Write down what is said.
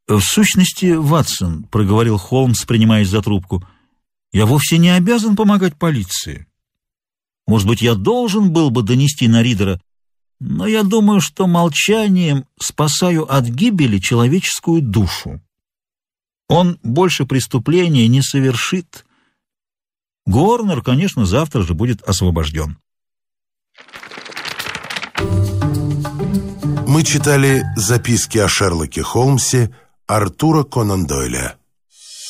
«В сущности, Ватсон, — проговорил Холмс, принимаясь за трубку, — я вовсе не обязан помогать полиции. Может быть, я должен был бы донести на Ридера, но я думаю, что молчанием спасаю от гибели человеческую душу. Он больше преступления не совершит. Горнер, конечно, завтра же будет освобожден». Мы читали «Записки о Шерлоке Холмсе» Артура Конан Дойля.